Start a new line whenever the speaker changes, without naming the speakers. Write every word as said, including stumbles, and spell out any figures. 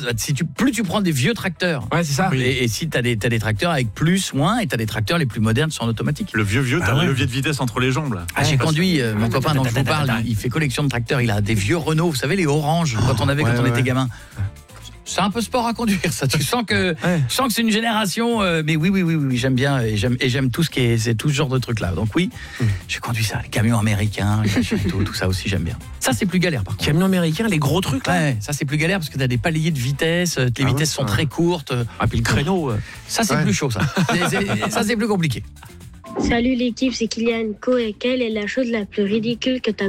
chose. Si tu, plus tu prends des vieux tracteurs.
Ouais, c'est ça.
Et, et si tu as des, t'as des tracteurs avec plus, moins, et tu as des tracteurs les plus modernes sont en automatique.
Le vieux vieux, t'as
Ah ouais.
un levier de vitesse entre les jambes là.
Ah, j'ai
Ouais,
conduit, euh, mon copain dont je vous parle, il, il fait collection de tracteurs, il a des vieux Renault, vous savez les oranges, quand on avait
ouais,
quand on
ouais,
était
ouais.
gamin. C'est un peu sport à conduire, ça. Tu sens que,
Ouais.
je sens que c'est une génération. Euh, mais oui, oui, oui, oui, j'aime bien et j'aime et j'aime tout ce qui est, c'est tout ce genre de trucs là. Donc oui,
Mmh.
j'ai conduit ça, les camions américains, les machins et tout, tout ça aussi j'aime bien. Ça c'est plus galère par contre.
Camion américain, les gros trucs là.
Ouais, ça c'est plus galère parce que t'as des paliers de vitesse, les
Ah
vitesses
ouais,
sont
ouais.
très courtes.
Ah, puis le créneau. euh.
Ça c'est
Ouais.
plus chaud ça. C'est- c'est- ça c'est plus compliqué.
Salut l'équipe, c'est Kylian Co. Et quelle est la chose la plus ridicule que tu as